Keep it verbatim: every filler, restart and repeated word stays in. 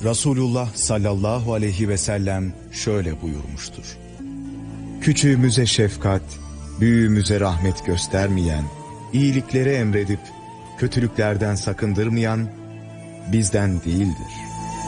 Resulullah sallallahu aleyhi ve sellem şöyle buyurmuştur. Küçüğümüze şefkat, büyüğümüze rahmet göstermeyen, iyilikleri emredip kötülüklerden sakındırmayan bizden değildir.